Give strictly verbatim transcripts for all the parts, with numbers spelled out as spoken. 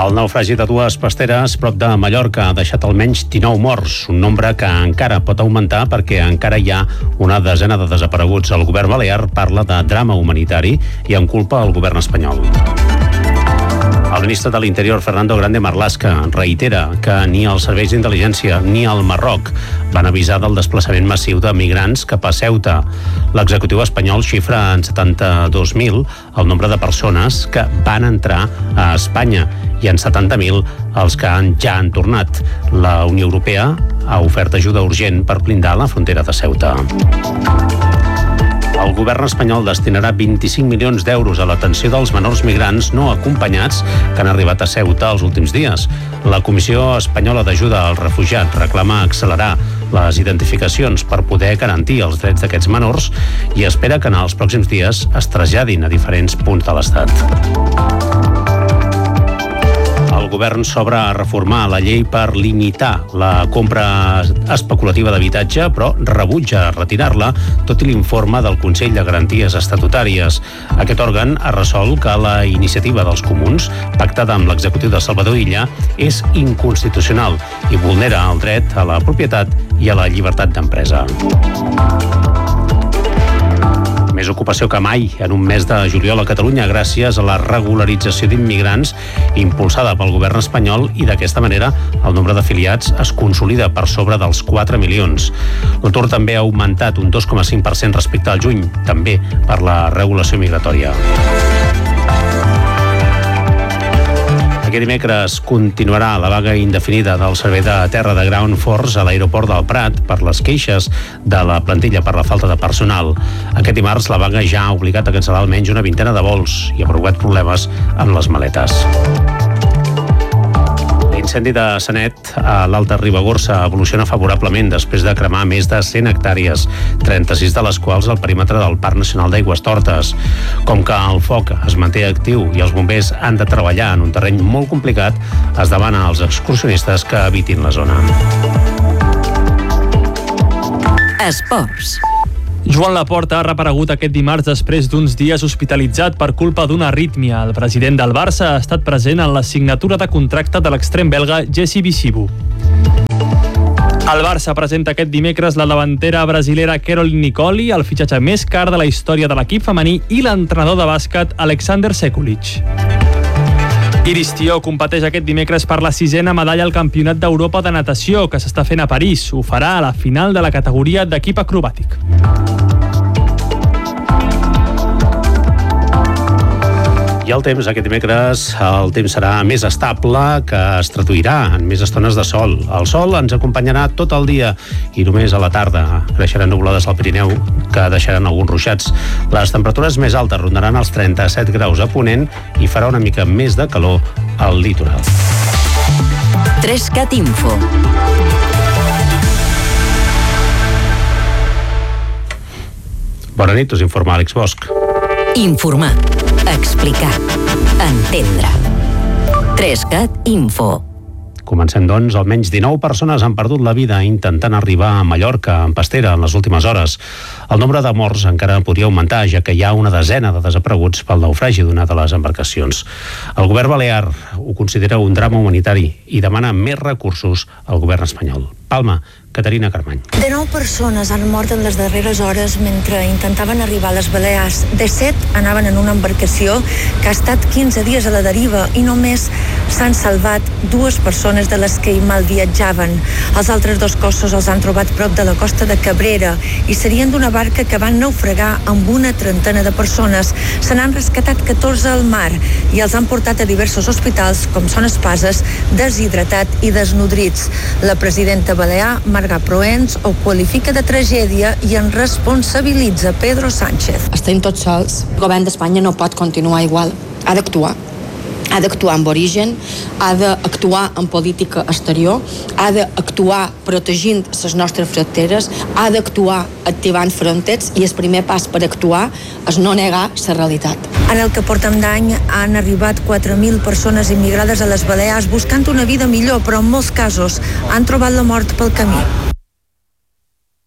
El naufragi de dues pasteres prop de Mallorca ha deixat almenys dinou morts, un nombre que encara pot augmentar perquè encara hi ha una desena de desapareguts. El govern balear parla de drama humanitari i en culpa al govern espanyol. El ministre de l'Interior, Fernando Grande Marlaska, reitera que ni els serveis d'intel·ligència ni el Marroc van avisar del desplaçament massiu de migrants cap a Ceuta. L'executiu espanyol xifra en setanta-dos mil el nombre de persones que van entrar a Espanya i en setanta mil els que han, ja han tornat. La Unió Europea ha ofert ajuda urgent per blindar la frontera de Ceuta. El govern espanyol destinarà vint-i-cinc milions d'euros a l'atenció dels menors migrants no acompanyats que han arribat a Ceuta els últims dies. La Comissió Espanyola d'Ajuda als Refugiats reclama accelerar les identificacions per poder garantir els drets d'aquests menors i espera que en els pròxims dies es traslladin a diferents punts de l'Estat. El govern s'obre a reformar la llei per limitar la compra especulativa d'habitatge, però rebutja retirar-la, tot i l'informe del Consell de Garanties Estatutàries. Aquest òrgan ha resolt que la iniciativa dels comuns, pactada amb l'executiu de Salvador Illa, és inconstitucional i vulnera el dret a la propietat i a la llibertat d'empresa. Més ocupació que mai en un mes de juliol a Catalunya gràcies a la regularització d'immigrants impulsada pel govern espanyol i d'aquesta manera el nombre d'afiliats es consolida per sobre dels quatre milions. L'atur també ha augmentat un dos coma cinc per cent respecte al juny, també per la regulació migratòria. Aquest dimecres continuarà la vaga indefinida del servei de terra de Ground Force a l'aeroport del Prat per les queixes de la plantilla per la falta de personal. Aquest dimarts la vaga ja ha obligat a cancel·lar almenys una vintena de vols i ha provocat problemes amb les maletes. L'incendi de Sanet a l'Alta Ribagorça evoluciona favorablement després de cremar més de cent hectàrees, trenta-sis de les quals al perímetre del Parc Nacional d'Aigüestortes. Com que el foc es manté actiu i els bombers han de treballar en un terreny molt complicat, es demana als excursionistes que evitin la zona. Esports. Joan Laporta ha reaparegut aquest dimarts després d'uns dies hospitalitzat per culpa d'una arrítmia. El president del Barça ha estat present en la signatura de contracte de l'extrem belga Jesse Bisibu. El Barça presenta aquest dimecres la davantera brasilera Caroline Nicoli, el fitxatge més car de la història de l'equip femení, i l'entrenador de bàsquet Alexander Sekulic. Iris Tió competeix aquest dimecres per la sisena medalla al Campionat d'Europa de natació que s'està fent a París. Ho farà a la final de la categoria d'equip acrobàtic. I el temps, aquest dimecres, el temps serà més estable, que es traduirà en més estones de sol. El sol ens acompanyarà tot el dia i només a la tarda creixeran nuvolades al Pirineu que deixaran alguns ruixats. Les temperatures més altes rondaran els trenta-set graus a Ponent i farà una mica més de calor al litoral. Trescat Info. Bona nit, us informa Àlex Bosch. Informar, explicar, entendre. Trescat Info. Comencem, doncs. Almenys dinou persones han perdut la vida intentant arribar a Mallorca en pastera en les últimes hores. El nombre de morts encara podria augmentar, ja que hi ha una desena de desapareguts pel naufragi d'una de les embarcacions. El govern balear ho considera un drama humanitari i demana més recursos al govern espanyol. Palma, Caterina Carmany. dinou persones han mort en les darreres hores mentre intentaven arribar a les Balears. disset anaven en una embarcació que ha estat quinze dies a la deriva i només s'han salvat dues persones de les que hi mal viatjaven. Els altres dos cossos els han trobat prop de la costa de Cabrera i serien d'una barca que van naufragar amb una trentena de persones. Se n'han rescatat catorze al mar i els han portat a diversos hospitals, com són Espases, deshidratat i desnodrits. La presidenta balear, Marga Proens, ho qualifica de tragèdia i en responsabilitza Pedro Sánchez. Estem tots sols. El govern d'Espanya no pot continuar igual. Ha d'actuar. Ha d'actuar amb origen, ha d'actuar en política exterior, ha d'actuar protegint les nostres fronteres, ha d'actuar activant fronteres i el primer pas per actuar és no negar la realitat. En el que portem d'any han arribat quatre mil persones immigrades a les Balears buscant una vida millor, però en molts casos han trobat la mort pel camí.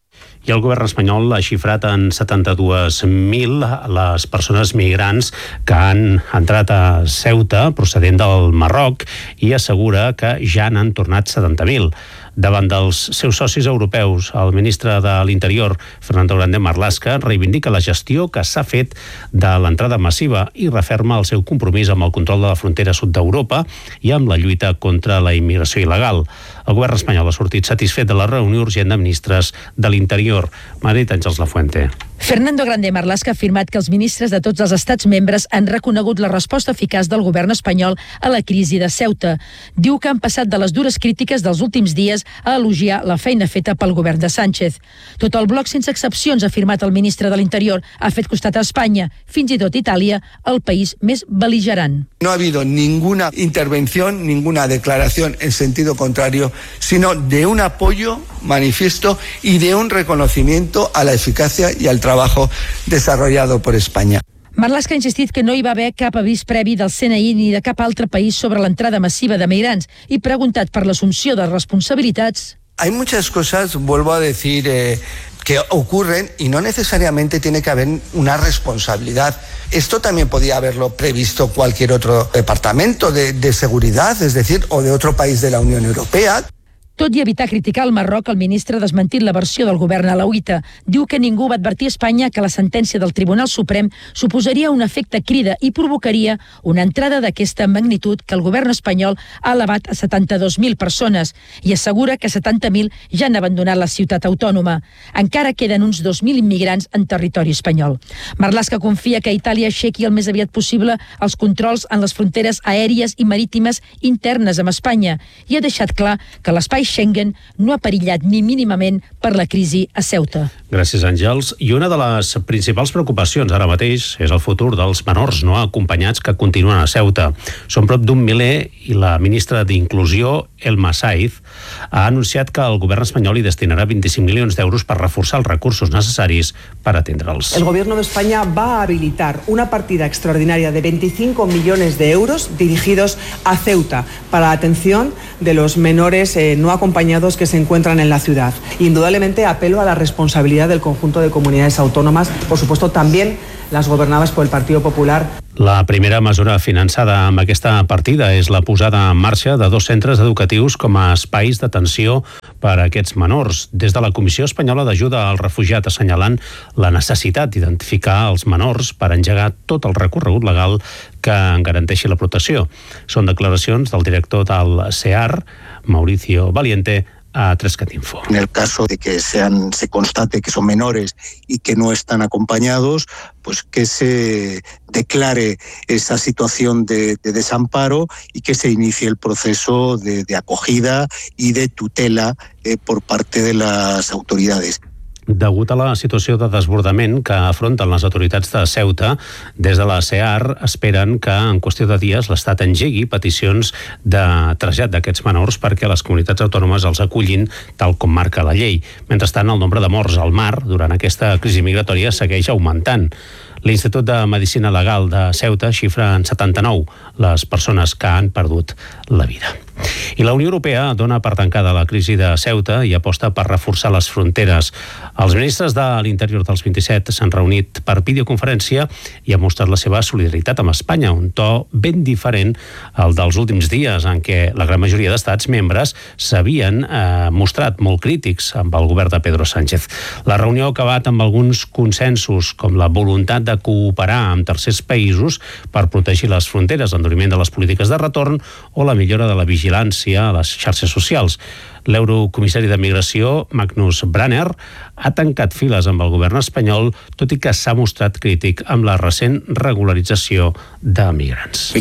I el govern espanyol ha xifrat en setanta-dos mil les persones migrants que han entrat a Ceuta procedent del Marroc i assegura que ja n'han tornat setanta mil. Davant dels seus socis europeus, el ministre de l'Interior, Fernando Grande Marlaska, reivindica la gestió que s'ha fet de l'entrada massiva i referma el seu compromís amb el control de la frontera sud d'Europa i amb la lluita contra la immigració il·legal. El govern espanyol ha sortit satisfet de la reunió urgent de ministres de l'Interior. Marit Àngels Lafuente. Fernando Grande Marlaska ha afirmat que els ministres de tots els estats membres han reconegut la resposta eficaç del govern espanyol a la crisi de Ceuta. Diu que han passat de les dures crítiques dels últims dies a elogiar la feina feta pel govern de Sánchez. Tot el bloc, sense excepcions, ha afirmat el ministre de l'Interior, ha fet costat a Espanya, fins i tot Itàlia, el país més bel·ligerant. No ha habido ninguna intervención, ninguna declaración en sentido contrario, sino de un apoyo manifiesto y de un reconocimiento a la eficacia y al trabajo desarrollado por España. Marlaska ha insistit que no hi va haver cap avís previ del C N I ni de cap altre país sobre l'entrada massiva de migrants i preguntat per l'assumpció de responsabilitats. Hay muchas cosas, vuelvo a decir, eh, que ocurren y no necesariamente tiene que haber una responsabilidad. Esto también podía haberlo previsto cualquier otro departamento de, de seguridad, es decir, o de otro país de la Unión Europea. Tot i evitar criticar el Marroc, el ministre ha desmentit la versió del govern alauita. Diu que ningú va advertir a Espanya que la sentència del Tribunal Suprem suposaria un efecte crida i provocaria una entrada d'aquesta magnitud que el govern espanyol ha elevat a setanta-dos mil persones i assegura que setanta mil ja han abandonat la ciutat autònoma. Encara queden uns dos mil immigrants en territori espanyol. Marlaska confia que Itàlia aixequi el més aviat possible els controls en les fronteres aèries i marítimes internes amb Espanya i ha deixat clar que l'espai Schengen no ha perillat ni mínimament per la crisi a Ceuta. Gràcies, Àngels. I una de les principals preocupacions ara mateix és el futur dels menors no acompanyats que continuen a Ceuta. Són prop d'un miler i la ministra d'Inclusió, Elma Saiz, ha anunciat que el govern espanyol hi destinarà vint-i-cinc milions d'euros per reforçar els recursos necessaris per atendre'ls. El gobierno de España va a habilitar una partida extraordinaria de veinticinco millones de euros dirigidos a Ceuta para la atención de los menores eh, no acompañados que se encuentran en la ciudad. Indudablemente apelo a la responsabilidad del conjunto de comunidades autónomas, por supuesto también las gobernadas por el Partido Popular. La primera mesura finançada amb aquesta partida és la posada en marxa de dos centres educatius com a espais d'atenció per a aquests menors. Des de la Comissió Espanyola d'Ajuda al Refugiat assenyalant la necessitat d'identificar els menors per engegar tot el recorregut legal que en garanteixi la protecció. Són declaracions del director del C E A R, Mauricio Valiente, a Trescat Info. En el caso de que sean, se constate que son menores y que no están acompañados, pues que se declare esa situación de, de desamparo y que se inicie el proceso de, de acogida y de tutela eh, por parte de las autoridades. Degut a la situació de desbordament que afronten les autoritats de Ceuta, des de la C E A R esperen que en qüestió de dies l'Estat engegui peticions de trasllat d'aquests menors perquè les comunitats autònomes els acullin tal com marca la llei. Mentrestant, el nombre de morts al mar durant aquesta crisi migratòria segueix augmentant. L'Institut de Medicina Legal de Ceuta xifra en setanta-nou les persones que han perdut la vida. I la Unió Europea dona per tancada la crisi de Ceuta i aposta per reforçar les fronteres. Els ministres de l'Interior dels vint-i-set s'han reunit per videoconferència i han mostrat la seva solidaritat amb Espanya, un to ben diferent al dels últims dies en què la gran majoria d'estats membres s'havien eh, mostrat molt crítics amb el govern de Pedro Sánchez. La reunió ha acabat amb alguns consensos, com la voluntat de cooperar amb tercers països per protegir les fronteres, l'enduriment de les polítiques de retorn o la millora de la vigilància a les xarxes socials. L'eurocomissari de Migració, Magnus Branner, ha tancat files amb el govern espanyol, tot i que s'ha mostrat crític amb la recent regularització de migrants.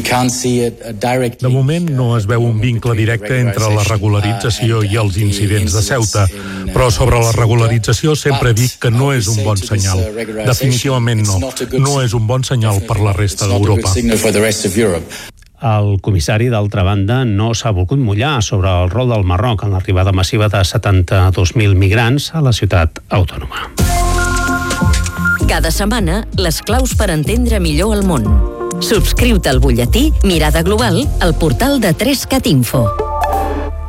De moment no es veu un vincle directe entre la regularització i els incidents de Ceuta, però sobre la regularització sempre dic que no és un bon senyal. Definitivament no. No és un bon senyal per la resta d'Europa. El comissari, d'altra banda, no s'ha volgut mullar sobre el rol del Marroc en l'arribada massiva de setanta-dos mil migrants a la ciutat autònoma. Cada setmana, les claus per entendre millor el món. Subscriu-te al butlletí Mirada Global al portal de Trescat Info.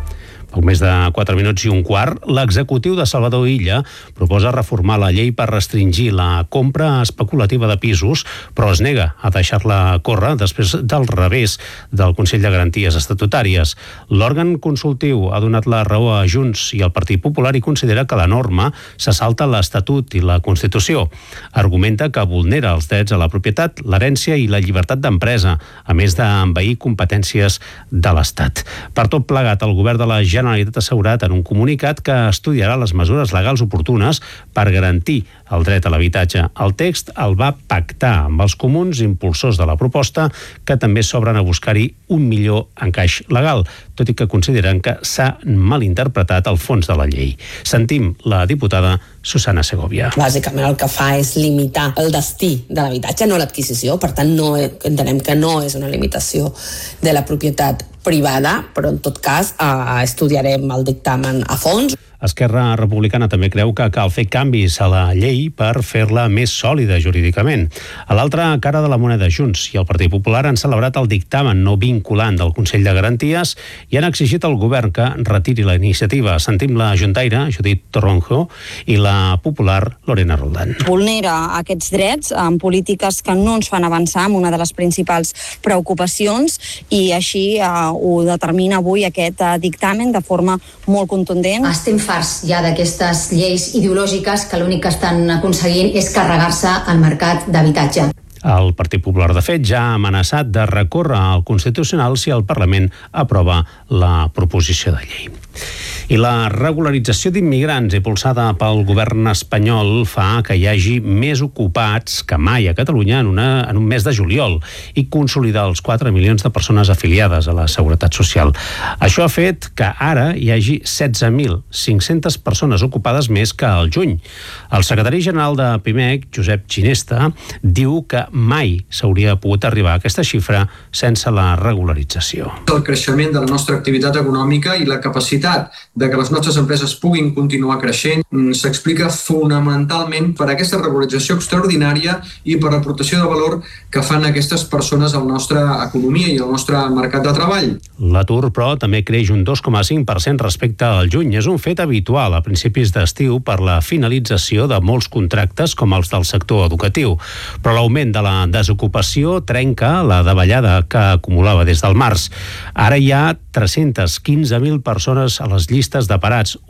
Poc més de quatre minuts i un quart, l'executiu de Salvador Illa proposa reformar la llei per restringir la compra especulativa de pisos, però es nega a deixar-la córrer després del revés del Consell de Garanties Estatutàries. L'òrgan consultiu ha donat la raó a Junts i el Partit Popular i considera que la norma se salta l'Estatut i la Constitució. Argumenta que vulnera els drets a la propietat, l'herència i la llibertat d'empresa, a més d'envair competències de l'Estat. Per tot plegat, el govern de la Generalitat ha assegurat en un comunicat que estudiarà les mesures legals oportunes per garantir el dret a l'habitatge. El text el va pactar amb els comuns impulsors de la proposta, que també s'obren a buscar-hi un millor encaix legal, tot i que consideren que s'ha malinterpretat el fons de la llei. Sentim la diputada Susana Segovia. Bàsicament el que fa és limitar el destí de l'habitatge, no l'adquisició, per tant no, entenem que no és una limitació de la propietat privada, però en tot cas eh, estudiarem el dictamen a fons. Esquerra Republicana també creu que cal fer canvis a la llei per fer-la més sòlida jurídicament. A l'altra cara de la moneda, Junts i el Partit Popular han celebrat el dictamen no vinculant del Consell de Garanties i han exigit al govern que retiri la iniciativa. Sentim la juntaire, Judit Toronjo, i la popular, Lorena Roldán. Vulnera aquests drets amb polítiques que no ens fan avançar en una de les principals preocupacions i així eh, ho determina avui aquest eh, dictamen de forma molt contundent. Estem farts ja d'aquestes lleis ideològiques que l'únic que estan aconseguint és carregar-se el mercat d'habitatge. El Partit Popular, de fet, ja ha amenaçat de recórrer al Constitucional si el Parlament aprova la proposició de llei. I la regularització d'immigrants impulsada pel govern espanyol fa que hi hagi més ocupats que mai a Catalunya en, una, en un mes de juliol i consolidar els quatre milions de persones afiliades a la Seguretat Social. Això ha fet que ara hi hagi setze mil cinc-centes persones ocupades més que al juny. El secretari general de Pimec, Josep Ginesta, diu que mai s'hauria pogut arribar a aquesta xifra sense la regularització. El creixement de la nostra activitat econòmica i la capacitat de que les nostres empreses puguin continuar creixent s'explica fonamentalment per aquesta regularització extraordinària i per l'aportació de valor que fan aquestes persones a la nostra economia i al nostre mercat de treball. L'atur, però, també creix un dos coma cinc per cent respecte al juny. És un fet habitual a principis d'estiu per la finalització de molts contractes com els del sector educatiu. Però l'augment de la desocupació trenca la davallada que acumulava des del març. Ara hi ha tres-cents quinze mil persones a les llistes de parats,